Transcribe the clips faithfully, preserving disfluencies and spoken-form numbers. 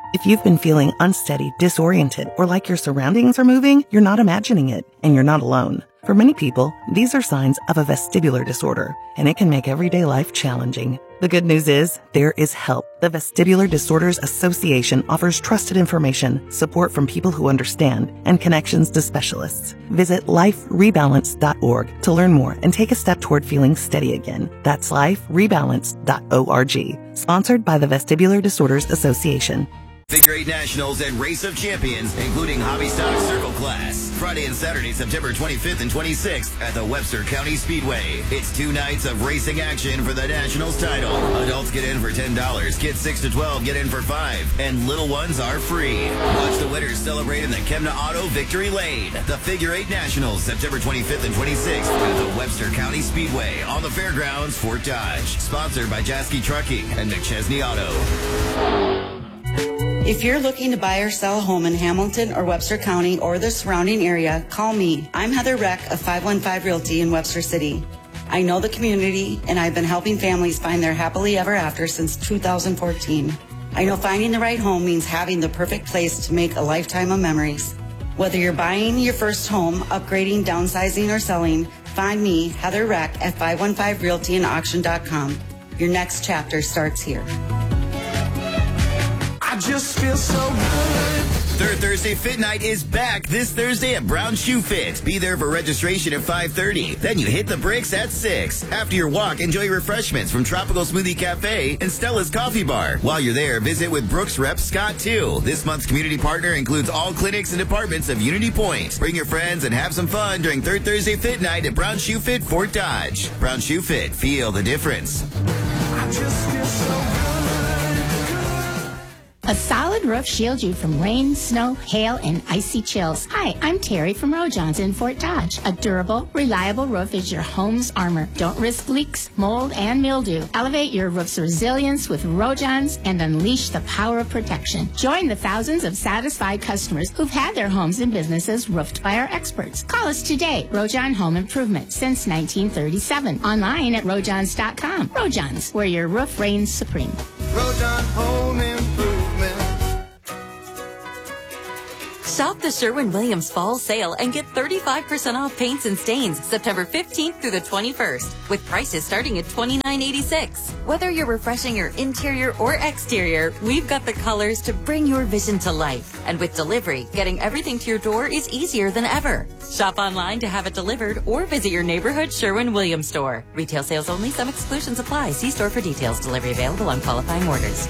If you've been feeling unsteady, disoriented, or like your surroundings are moving, you're not imagining it, and you're not alone. For many people, these are signs of a vestibular disorder, and it can make everyday life challenging. The good news is, there is help. The Vestibular Disorders Association offers trusted information, support from people who understand, and connections to specialists. Visit life rebalance dot org to learn more and take a step toward feeling steady again. That's life rebalance dot org. Sponsored by the Vestibular Disorders Association. Figure Eight Nationals and Race of Champions, including Hobby Stock Circle Class. Friday and Saturday, September twenty-fifth and twenty-sixth at the Webster County Speedway. It's two nights of racing action for the Nationals title. Adults get in for ten dollars, kids six to twelve get in for five dollars, and little ones are free. Watch the winners celebrate in the Kemna Auto Victory Lane. The Figure Eight Nationals, September twenty-fifth and twenty-sixth at the Webster County Speedway on the Fairgrounds, Fort Dodge. Sponsored by Jasky Trucking and McChesney Auto. If you're looking to buy or sell a home in Hamilton or Webster County or the surrounding area, call me. I'm Heather Reck of five one five Realty in Webster City. I know the community, and I've been helping families find their happily ever after since two thousand fourteen. I know finding the right home means having the perfect place to make a lifetime of memories. Whether you're buying your first home, upgrading, downsizing, or selling, find me, Heather Reck, at five one five realty and auction dot com. Your next chapter starts here. I just feel so good. Third Thursday Fit Night is back this Thursday at Brown Shoe Fit. Be there for registration at five thirty. Then you hit the bricks at six. After your walk, enjoy refreshments from Tropical Smoothie Cafe and Stella's Coffee Bar. While you're there, visit with Brooks rep Scott too. This month's community partner includes all clinics and departments of Unity Point. Bring your friends and have some fun during Third Thursday Fit Night at Brown Shoe Fit, Fort Dodge. Brown Shoe Fit. Feel the difference. I just feel so good. A solid roof shields you from rain, snow, hail, and icy chills. Hi, I'm Terry from Rojons in Fort Dodge. A durable, reliable roof is your home's armor. Don't risk leaks, mold, and mildew. Elevate your roof's resilience with Rojons and unleash the power of protection. Join the thousands of satisfied customers who've had their homes and businesses roofed by our experts. Call us today. Rojon Home Improvement since nineteen thirty-seven. Online at rojons dot com. Rojons, where your roof reigns supreme. Rojon Home Improvement. Shop the Sherwin-Williams Fall Sale and get thirty-five percent off paints and stains September fifteenth through the twenty-first, with prices starting at twenty-nine eighty-six. Whether you're refreshing your interior or exterior, we've got the colors to bring your vision to life. And with delivery, getting everything to your door is easier than ever. Shop online to have it delivered or visit your neighborhood Sherwin-Williams store. Retail sales only. Some exclusions apply. See store for details. Delivery available on qualifying orders.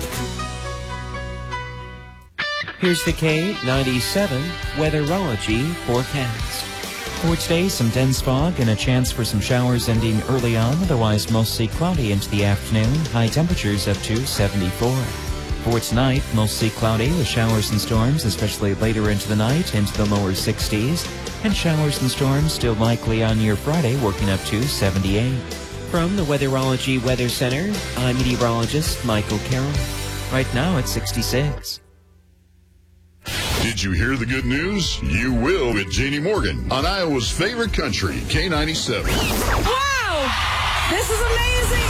Here's the K ninety-seven Weatherology forecast. For today, some dense fog and a chance for some showers ending early on, otherwise mostly cloudy into the afternoon, high temperatures up to seventy-four. For tonight, mostly cloudy with showers and storms, especially later into the night, into the lower sixties, and showers and storms still likely on your Friday, working up to seventy-eight. From the Weatherology Weather Center, I'm meteorologist Michael Carroll. Right now it's sixty-six. Did you hear the good news? You will with Jeannie Morgan on Iowa's favorite country, K ninety-seven. Wow! This is amazing!